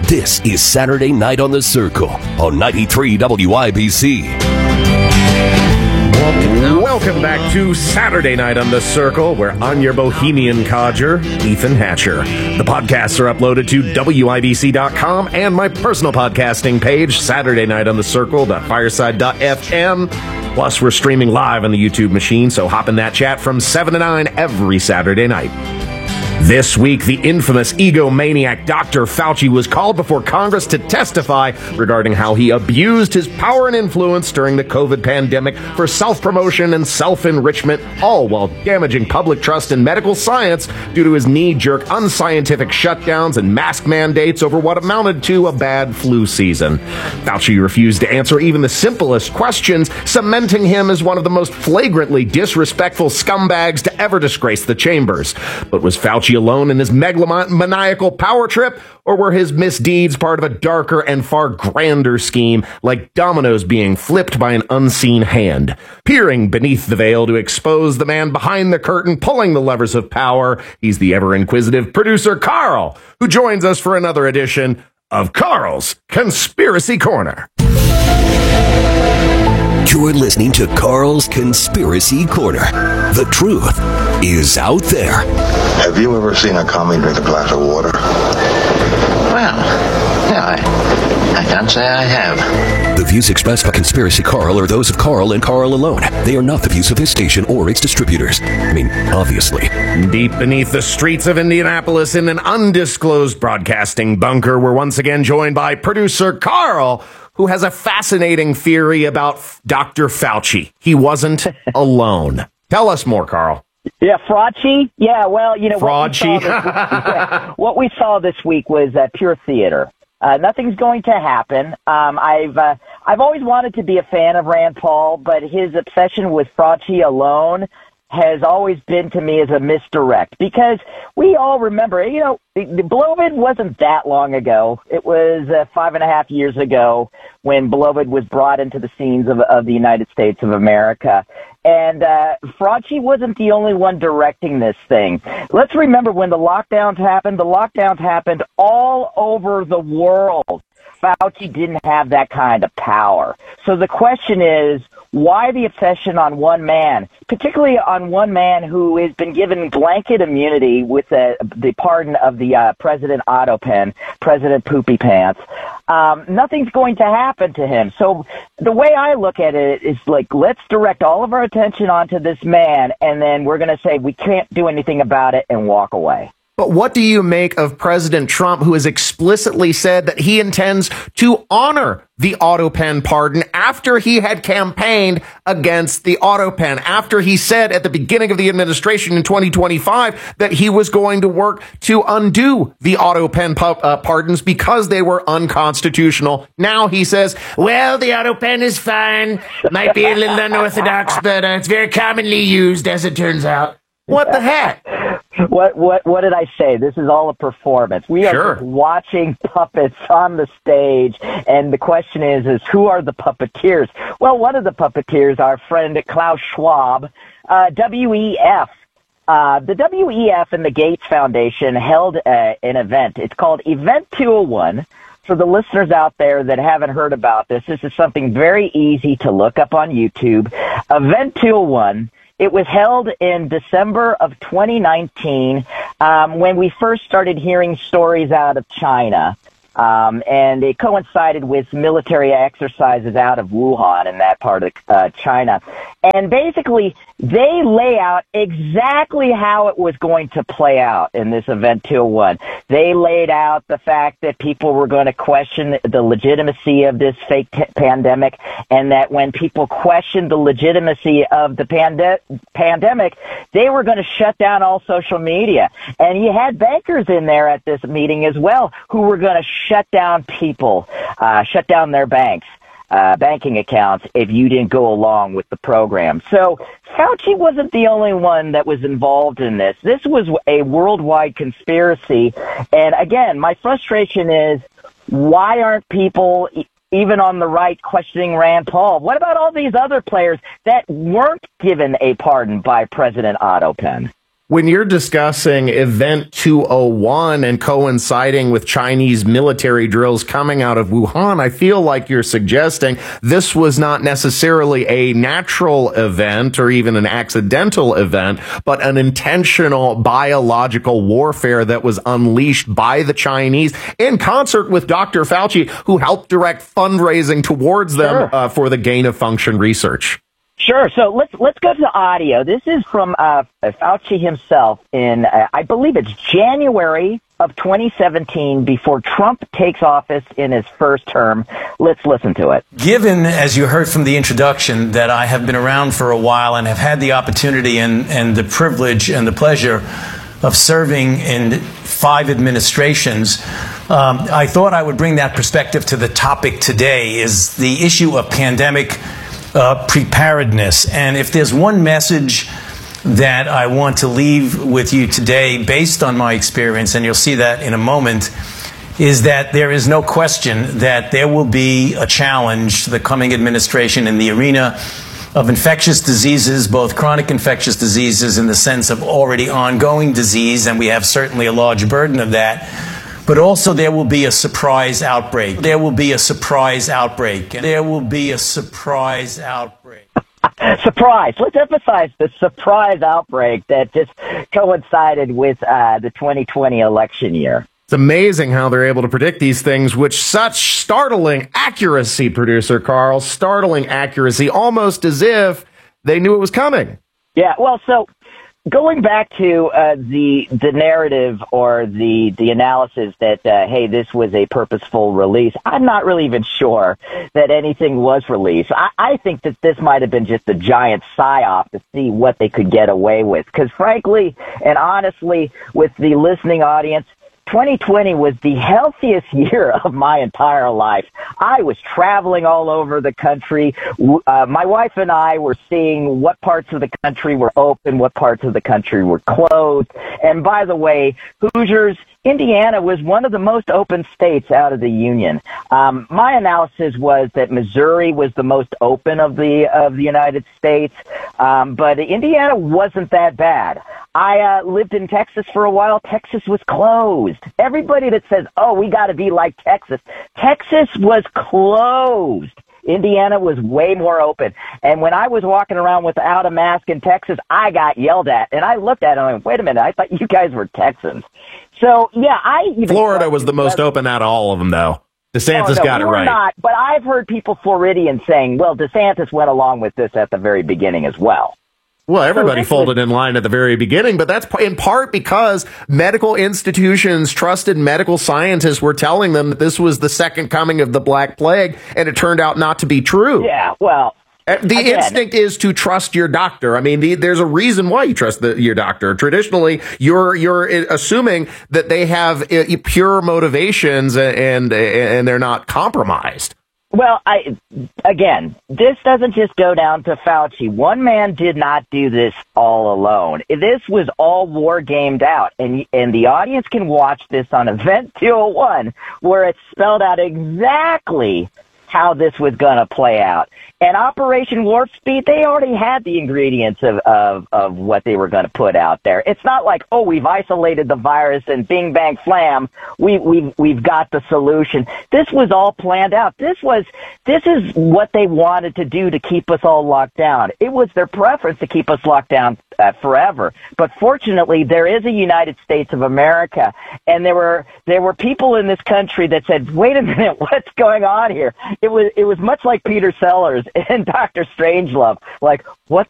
This is Saturday Night on the Circle on 93 WIBC. Welcome back to Saturday Night on the Circle, where I'm your bohemian codger, Ethan Hatcher. The podcasts are uploaded to WIBC.com and my personal podcasting page, Saturday Night on the Circle.fireside.fm. Plus, we're streaming live on the YouTube machine, so hop in that chat from 7 to 9 every Saturday night. This week, the infamous egomaniac Dr. Fauci was called before Congress to testify regarding how he abused his power and influence during the COVID pandemic for self-promotion and self-enrichment, all while damaging public trust in medical science due to his knee-jerk, unscientific shutdowns and mask mandates over what amounted to a bad flu season. Fauci refused to answer even the simplest questions, cementing him as one of the most flagrantly disrespectful scumbags to ever disgrace the chambers. But was Fauci alone in his megalomaniacal power trip, or were his misdeeds part of a darker and far grander scheme, like dominoes being flipped by an unseen hand? Peering beneath the veil to expose the man behind the curtain pulling the levers of power, he's the ever-inquisitive producer Carl, who joins us for another edition of Carl's Conspiracy Corner. You're listening to Carl's Conspiracy Corner. The truth is out there. Have you ever seen a commie drink a glass of water? Well, yeah, I can't say I have. The views expressed by Conspiracy Carl are those of Carl and Carl alone. They are not the views of his station or its distributors. I mean, obviously. Deep beneath the streets of Indianapolis in an undisclosed broadcasting bunker, we're once again joined by producer Carl, who has a fascinating theory about Dr. Fauci. He wasn't alone. Tell us more, Carl. Yeah, Fauci. Yeah, well, you know, Fauci. what we saw this week was pure theater. Nothing's going to happen. I've always wanted to be a fan of Rand Paul, but his obsession with Fauci alone has always been to me as a misdirect, because we all remember, you know, the Beloved wasn't that long ago. It was 5.5 years ago when Beloved was brought into the scenes of the United States of America. And Fauci wasn't the only one directing this thing. Let's remember when the lockdowns happened all over the world. Fauci didn't have that kind of power. So the question is, why the obsession on one man, particularly on one man who has been given blanket immunity with the pardon of the President Otto Pen, President Poopy Pants? Nothing's going to happen to him. So the way I look at it is like, let's direct all of our attention onto this man, and then we're going to say we can't do anything about it and walk away. But what do you make of President Trump, who has explicitly said that he intends to honor the Otto Pen pardon after he had campaigned against the Otto Pen, after he said at the beginning of the administration in 2025 that he was going to work to undo the Otto Pen pardons because they were unconstitutional? Now he says, well, the Otto Pen is fine. Might be a little unorthodox, but it's very commonly used, as it turns out. What the heck? What did I say? This is all a performance. We are just watching puppets on the stage, and the question is who are the puppeteers? Well, one of the puppeteers, our friend Klaus Schwab, WEF. The WEF and the Gates Foundation held an event. It's called Event 201. For the listeners out there that haven't heard about this is something very easy to look up on YouTube. Event 201. It was held in December of 2019 when we first started hearing stories out of China. And it coincided with military exercises out of Wuhan in that part of China. And basically, they lay out exactly how it was going to play out in this Event 201. They laid out the fact that people were going to question the legitimacy of this fake pandemic, and that when people questioned the legitimacy of the pandemic, they were going to shut down all social media. And you had bankers in there at this meeting as well who were going to shut down people, shut down their banks. Banking accounts if you didn't go along with the program. So Fauci wasn't the only one that was involved in this. This was a worldwide conspiracy. And again, my frustration is, why aren't people even on the right questioning Rand Paul? What about all these other players that weren't given a pardon by President Otto Pen? When you're discussing Event 201 and coinciding with Chinese military drills coming out of Wuhan, I feel like you're suggesting this was not necessarily a natural event or even an accidental event, but an intentional biological warfare that was unleashed by the Chinese in concert with Dr. Fauci, who helped direct fundraising towards them for the gain-of-function research. Sure. So let's go to the audio. This is from Fauci himself in, I believe it's January of 2017, before Trump takes office in his first term. Let's listen to it. Given, as you heard from the introduction, that I have been around for a while and have had the opportunity and the privilege and the pleasure of serving in 5 administrations, I thought I would bring that perspective to the topic today, is the issue of pandemic preparedness. And if there's one message that I want to leave with you today, based on my experience, and you'll see that in a moment, is that there is no question that there will be a challenge to the coming administration in the arena of infectious diseases, both chronic infectious diseases in the sense of already ongoing disease, and we have certainly a large burden of that. But also there will be a surprise outbreak. There will be a surprise outbreak. There will be a surprise outbreak. Surprise. Let's emphasize the surprise outbreak that just coincided with the 2020 election year. It's amazing how they're able to predict these things with such startling accuracy, producer Carl. Startling accuracy, almost as if they knew it was coming. Yeah, well, so going back to the narrative or the analysis that, hey, this was a purposeful release, I'm not really even sure that anything was released. I think that this might have been just a giant psyop to see what they could get away with. Because frankly and honestly, with the listening audience, 2020 was the healthiest year of my entire life. I was traveling all over the country. My wife and I were seeing what parts of the country were open, what parts of the country were closed. And by the way, Hoosiers, Indiana was one of the most open states out of the union. My analysis was that Missouri was the most open of the United States, but Indiana wasn't that bad. I lived in Texas for a while. Texas was closed. Everybody that says, oh, we got to be like Texas, Texas was closed. Indiana was way more open. And when I was walking around without a mask in Texas, I got yelled at. And I looked at it and I went, wait a minute, I thought you guys were Texans. So, yeah, Florida was the most open out of all of them, though. DeSantis got it right. Not, but I've heard people Floridians saying, well, DeSantis went along with this at the very beginning as well. Well, everybody folded in line at the very beginning, but that's in part because medical institutions, trusted medical scientists were telling them that this was the second coming of the Black Plague, and it turned out not to be true. Yeah, well, instinct is to trust your doctor. I mean, there's a reason why you trust your doctor. Traditionally, you're assuming that they have pure motivations and they're not compromised. Well, again, this doesn't just go down to Fauci. One man did not do this all alone. This was all war gamed out, and the audience can watch this on Event 201, where it's spelled out exactly how this was going to play out. And Operation Warp Speed, they already had the ingredients of what they were going to put out there. It's not like, oh, we've isolated the virus and bing, bang, flam, we've got the solution. This was all planned out. This is what they wanted to do to keep us all locked down. It was their preference to keep us locked down forever. But fortunately, there is a United States of America, and there were people in this country that said, wait a minute, what's going on here? It was much like Peter Sellers and Dr. Strangelove. Like, what